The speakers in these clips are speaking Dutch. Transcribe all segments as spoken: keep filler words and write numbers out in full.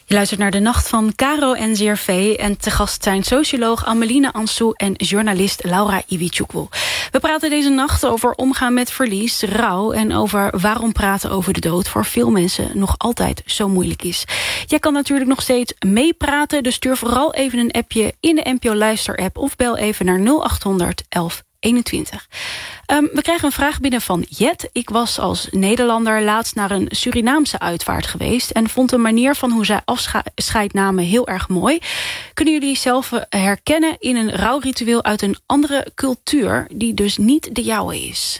Je luistert naar De Nacht van Caro en N C R V. En te gast zijn socioloog Ameline Ansou en journalist Laura Iwitjoekwel. We praten deze nacht over omgaan met verlies, rouw en over waarom praten over de dood voor veel mensen nog altijd zo moeilijk is. Jij kan natuurlijk nog steeds meepraten, dus stuur vooral even een appje in de N P O Luister app of bel even naar nul acht honderd elf eenentwintig. Um, we krijgen een vraag binnen van Jet. Ik was als Nederlander laatst naar een Surinaamse uitvaart geweest en vond de manier van hoe zij afscheid namen heel erg mooi. Kunnen jullie zelf herkennen in een rouwritueel uit een andere cultuur die dus niet de jouwe is?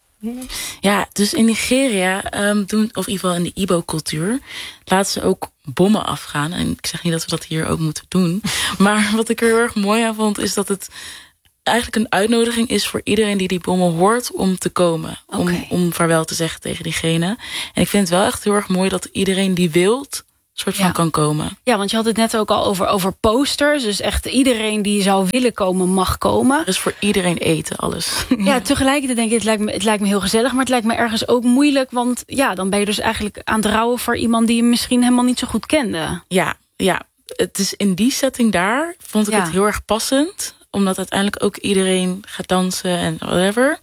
Ja, dus in Nigeria um, doen, of in ieder geval in de Igbo-cultuur, laten ze ook bommen afgaan. En ik zeg niet dat we dat hier ook moeten doen. Maar wat ik er heel erg mooi aan vond, is dat het eigenlijk een uitnodiging is voor iedereen die die bommen hoort om te komen. Okay. Om, om vaarwel te zeggen tegen diegene. En ik vind het wel echt heel erg mooi dat iedereen die wilt soort van ja. kan komen. Ja, want je had het net ook al over, over posters. Dus echt iedereen die zou willen komen, mag komen. Dus voor iedereen eten, alles. Ja, tegelijkertijd denk ik, het lijkt me, het lijkt me heel gezellig, maar het lijkt me ergens ook moeilijk. Want ja, dan ben je dus eigenlijk aan het rouwen voor iemand die je misschien helemaal niet zo goed kende. Ja, ja. Het is in die setting daar vond ik ja. het heel erg passend. Omdat uiteindelijk ook iedereen gaat dansen en whatever.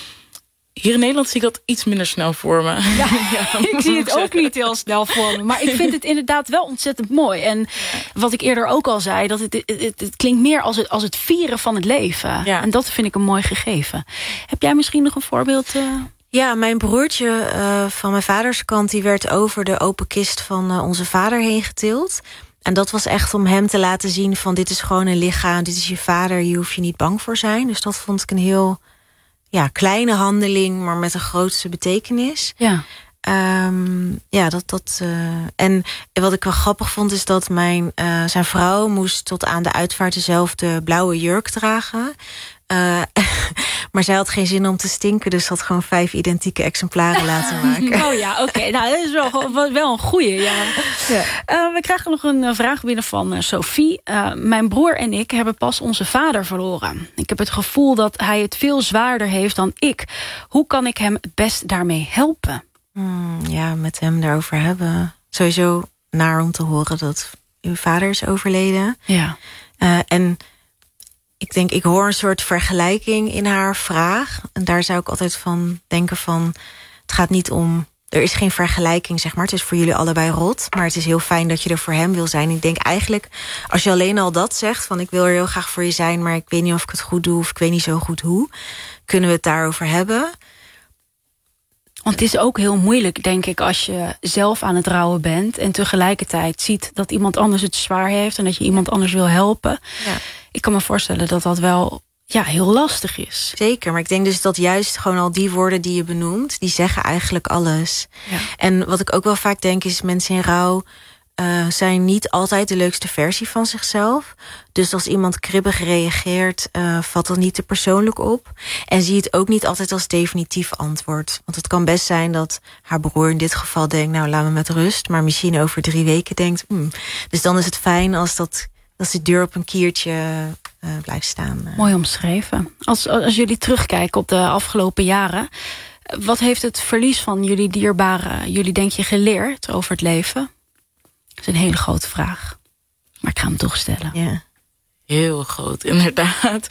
Hier in Nederland zie ik dat iets minder snel voor me. Ja, ja, ik zie het ook niet heel snel voor me. Maar ik vind het inderdaad wel ontzettend mooi. En wat ik eerder ook al zei, dat het, het, het, het klinkt meer als het, als het vieren van het leven. Ja. En dat vind ik een mooi gegeven. Heb jij misschien nog een voorbeeld? Uh... Ja, mijn broertje uh, van mijn vaders kant, die werd over de open kist van uh, onze vader heen getild. En dat was echt om hem te laten zien van dit is gewoon een lichaam, dit is je vader, hier hoef je niet bang voor zijn. Dus dat vond ik een heel ja, kleine handeling, maar met een grootste betekenis. Ja. Um, ja, dat, dat, uh, en wat ik wel grappig vond is dat mijn, uh, zijn vrouw moest tot aan de uitvaart dezelfde blauwe jurk dragen. Uh, maar zij had geen zin om te stinken, dus had gewoon vijf identieke exemplaren laten maken. Oh ja, oké. Okay. Nou, dat is wel, wel een goeie, ja. ja. Uh, we krijgen nog een vraag binnen van uh, Sophie. Uh, mijn broer en ik hebben pas onze vader verloren. Ik heb het gevoel dat hij het veel zwaarder heeft dan ik. Hoe kan ik hem het best daarmee helpen? Hmm, ja, met hem daarover hebben. Sowieso naar om te horen dat uw vader is overleden. Ja. Uh, en ik denk, ik hoor een soort vergelijking in haar vraag. En daar zou ik altijd van denken van, het gaat niet om, er is geen vergelijking, zeg maar. Het is voor jullie allebei rot. Maar het is heel fijn dat je er voor hem wil zijn. Ik denk eigenlijk, als je alleen al dat zegt, van ik wil er heel graag voor je zijn, maar ik weet niet of ik het goed doe, of ik weet niet zo goed hoe, kunnen we het daarover hebben. Want het is ook heel moeilijk, denk ik, als je zelf aan het rouwen bent en tegelijkertijd ziet dat iemand anders het zwaar heeft en dat je iemand anders wil helpen. Ja. Ik kan me voorstellen dat dat wel ja, heel lastig is. Zeker, maar ik denk dus dat juist gewoon al die woorden die je benoemt, die zeggen eigenlijk alles. Ja. En wat ik ook wel vaak denk is, mensen in rouw Uh, zijn niet altijd de leukste versie van zichzelf. Dus als iemand kribbig reageert, uh, vat dat niet te persoonlijk op. En zie het ook niet altijd als definitief antwoord. Want het kan best zijn dat haar broer in dit geval denkt, nou, laat me met rust. Maar misschien over drie weken denkt, hmm. Dus dan is het fijn als, dat, als de deur op een kiertje uh, blijft staan. Uh. Mooi omschreven. Als, als jullie terugkijken op de afgelopen jaren, wat heeft het verlies van jullie dierbaren, jullie denk je, geleerd over het leven? Dat is een hele grote vraag. Maar ik ga hem toch stellen. Ja. Heel groot, inderdaad.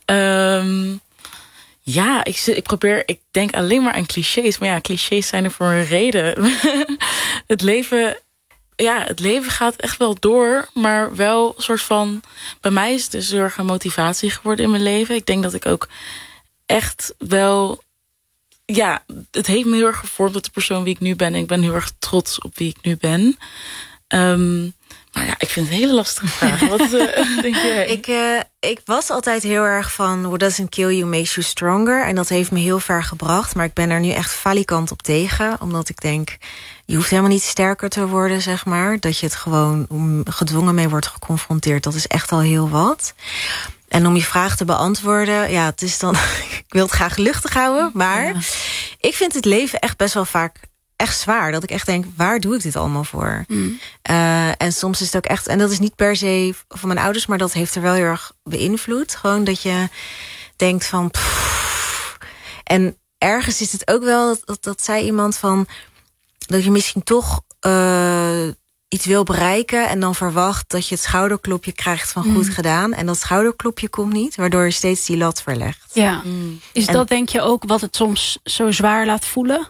Um, ja, ik, ik probeer... Ik denk alleen maar aan clichés. Maar ja, clichés zijn er voor een reden. Het leven... Ja, het leven gaat echt wel door. Maar wel een soort van... Bij mij is het dus heel erg een motivatie geworden in mijn leven. Ik denk dat ik ook echt wel... Ja, het heeft me heel erg gevormd tot de persoon wie ik nu ben. En ik ben heel erg trots op wie ik nu ben. Um, maar ja, ik vind het een hele lastige vraag. Wat uh, denk jij? Ik, uh, ik was altijd heel erg van, what doesn't kill you makes you stronger. En dat heeft me heel ver gebracht. Maar ik ben er nu echt falikant op tegen. Omdat ik denk, je hoeft helemaal niet sterker te worden, zeg maar. Dat je het gewoon gedwongen mee wordt geconfronteerd. Dat is echt al heel wat. En om je vraag te beantwoorden, ja, het is dan... ik wil het graag luchtig houden, maar ja. Ik vind het leven echt best wel vaak echt zwaar. Dat ik echt denk, waar doe ik dit allemaal voor? Mm. Uh, en soms is het ook echt... En dat is niet per se van mijn ouders, maar dat heeft er wel heel erg beïnvloed. Gewoon dat je denkt van... Pff. En ergens is het ook wel, dat, dat, dat zei iemand van... dat je misschien toch uh, iets wil bereiken en dan verwacht dat je het schouderklopje krijgt van goed mm. gedaan. En dat schouderklopje komt niet, waardoor je steeds die lat verlegt. Ja. Mm. Is en, dat denk je ook wat het soms zo zwaar laat voelen?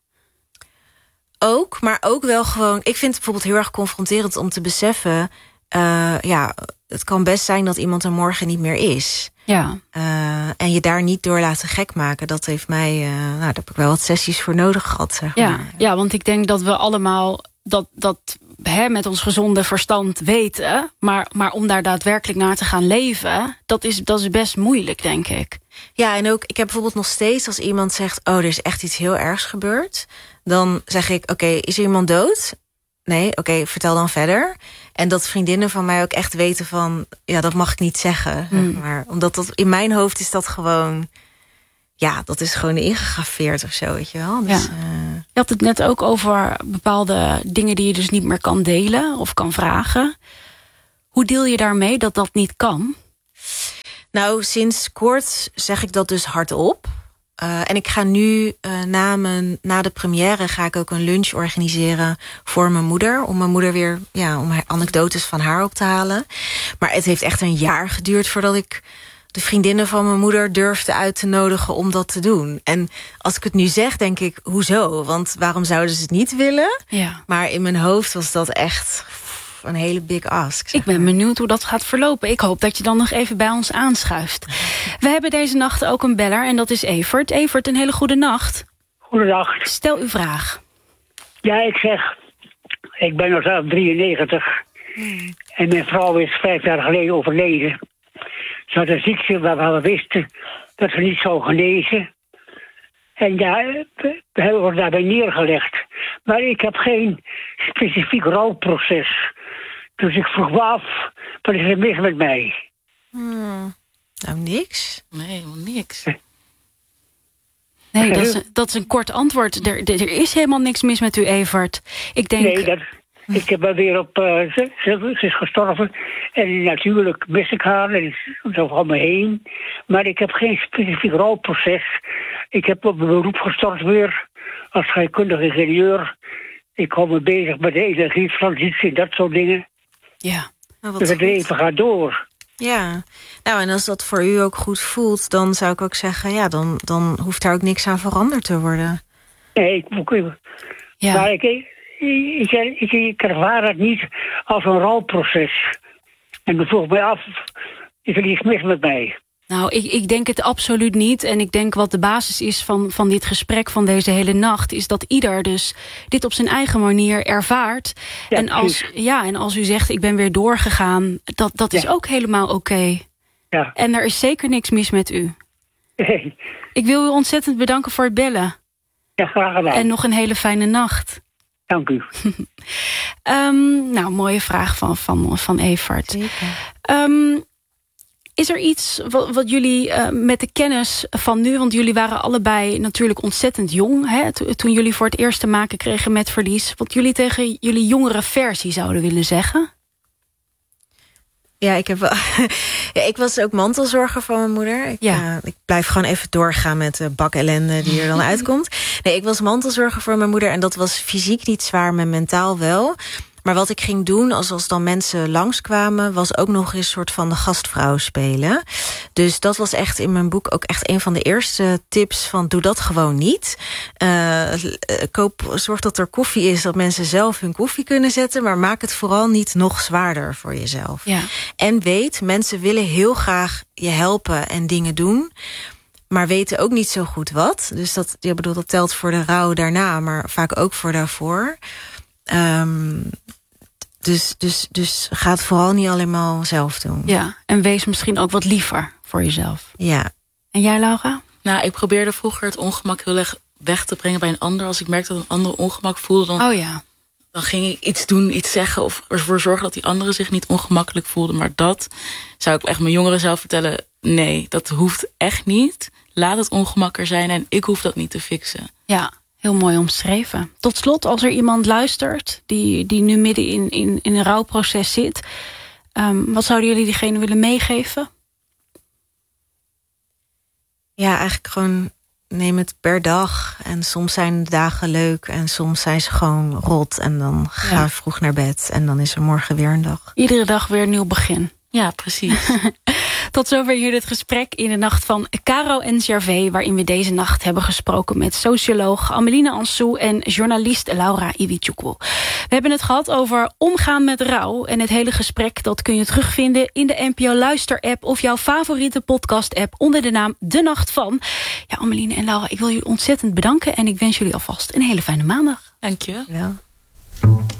Ook, maar ook wel gewoon... Ik vind het bijvoorbeeld heel erg confronterend om te beseffen... Uh, ja, het kan best zijn dat iemand er morgen niet meer is. Ja. Uh, en je daar niet door laten gek maken. Dat heeft mij... Uh, nou, daar heb ik wel wat sessies voor nodig gehad, zeg ja, maar. Ja, want ik denk dat we allemaal... dat, dat hè, met ons gezonde verstand weten... Maar, maar om daar daadwerkelijk naar te gaan leven... dat is, dat is best moeilijk, denk ik. Ja, en ook, ik heb bijvoorbeeld nog steeds... als iemand zegt, oh, er is echt iets heel ergs gebeurd... dan zeg ik, oké, okay, is er iemand dood? Nee, oké, okay, vertel dan verder. En dat vriendinnen van mij ook echt weten van... ja, dat mag ik niet zeggen. Mm. Zeg maar. Omdat dat, in mijn hoofd is dat gewoon... ja, dat is gewoon ingegraveerd of zo, weet je wel. Dus, ja. uh... Je had het net ook over bepaalde dingen... die je dus niet meer kan delen of kan vragen. Hoe deel je daarmee dat dat niet kan? Nou, sinds kort zeg ik dat dus hardop... Uh, en ik ga nu uh, na, mijn, na de première ga ik ook een lunch organiseren voor mijn moeder. Om mijn moeder weer, ja, om haar anekdotes van haar op te halen. Maar het heeft echt een jaar geduurd voordat ik de vriendinnen van mijn moeder durfde uit te nodigen om dat te doen. En als ik het nu zeg, denk ik, hoezo? Want waarom zouden ze het niet willen? Ja. Maar in mijn hoofd was dat echt een hele big ask. Ik ben benieuwd hoe dat gaat verlopen. Ik hoop dat je dan nog even bij ons aanschuift. We hebben deze nacht ook een beller en dat is Evert. Evert, een hele goede nacht. Goedendag. Stel uw vraag. Ja, ik zeg, ik ben nog zelf drieënnegentig. Hmm. En mijn vrouw is vijf jaar geleden overleden. Ze had een ziekte waarvan we wisten dat ze niet zou genezen. En ja, we hebben ons daarbij neergelegd. Maar ik heb geen specifiek rouwproces. Dus ik vroeg me af, wat is er mis met mij? Hmm. Nou, niks. Nee, helemaal niks. Nee, dat is, dat is een kort antwoord. Er, er is helemaal niks mis met u, Evert. Ik denk... Nee, dat, ik heb wel weer op... Uh, ze, ze, ze is gestorven. En natuurlijk mis ik haar. En zo van me heen. Maar ik heb geen specifiek rouwproces. Ik heb op mijn beroep gestort weer. Als scheikundig ingenieur. Ik hou me bezig met de energietransitie en dat soort dingen. Ja. Nou, dus het leven gaat door. Ja, nou en als dat voor u ook goed voelt... dan zou ik ook zeggen, ja, dan, dan hoeft daar ook niks aan veranderd te worden. Nee, ik, ja. maar ik, ik, ik, ik, ik ervaar het niet als een rouwproces. En dan vroeg mij af, is er iets mis met mij? Nou, ik, ik denk het absoluut niet. En ik denk wat de basis is van, van dit gesprek van deze hele nacht... is dat ieder dus dit op zijn eigen manier ervaart. Ja, en, als, ja, en als u zegt, ik ben weer doorgegaan... dat, dat is ja. ook helemaal oké. Okay. Ja. En er is zeker niks mis met u. Nee. Ik wil u ontzettend bedanken voor het bellen. Ja, graag gedaan. En nog een hele fijne nacht. Dank u. um, nou, mooie vraag van, van, van Evert. Zeker. Um, Is er iets wat, wat jullie uh, met de kennis van nu... want jullie waren allebei natuurlijk ontzettend jong... Hè, to, toen jullie voor het eerst te maken kregen met verlies... wat jullie tegen jullie jongere versie zouden willen zeggen? Ja, ik, heb wel, ja, ik was ook mantelzorger van mijn moeder. Ik, ja. uh, ik blijf gewoon even doorgaan met de bak ellende die er dan uitkomt. Nee, ik was mantelzorger voor mijn moeder... en dat was fysiek niet zwaar, maar mentaal wel... Maar wat ik ging doen, als, als dan mensen langskwamen... was ook nog eens een soort van de gastvrouw spelen. Dus dat was echt in mijn boek ook echt een van de eerste tips... van doe dat gewoon niet. Uh, koop, zorg dat er koffie is, dat mensen zelf hun koffie kunnen zetten... maar maak het vooral niet nog zwaarder voor jezelf. Ja. En weet, mensen willen heel graag je helpen en dingen doen... maar weten ook niet zo goed wat. Dus dat, ja, bedoel, dat telt voor de rouw daarna, maar vaak ook voor daarvoor... Um, dus, dus, dus ga het vooral niet allemaal zelf doen. Ja, en wees misschien ook wat liever voor jezelf. Ja. En jij, Laura? Nou, ik probeerde vroeger het ongemak heel erg weg te brengen bij een ander. Als ik merkte dat een ander ongemak voelde... dan, oh ja. dan ging ik iets doen, iets zeggen... of ervoor zorgen dat die andere zich niet ongemakkelijk voelde. Maar dat zou ik echt mijn jongeren zelf vertellen... nee, dat hoeft echt niet. Laat het ongemak er zijn en ik hoef dat niet te fixen. Ja. Heel mooi omschreven. Tot slot, als er iemand luistert... die, die nu midden in, in, in een rouwproces zit... Um, wat zouden jullie diegene willen meegeven? Ja, eigenlijk gewoon neem het per dag. En soms zijn de dagen leuk en soms zijn ze gewoon rot. En dan ga ik ja. vroeg naar bed en dan is er morgen weer een dag. Iedere dag weer een nieuw begin. Ja, precies. Tot zover hier dit gesprek in de nacht van Caro en Gervais, waarin we deze nacht hebben gesproken met socioloog Ameline Ansou en journalist Laura Iwichukwu. We hebben het gehad over omgaan met rouw. En het hele gesprek dat kun je terugvinden in de N P O Luister-app of jouw favoriete podcast-app onder de naam De Nacht van. Ja, Ameline en Laura, ik wil jullie ontzettend bedanken en ik wens jullie alvast een hele fijne maandag. Dank je. Ja.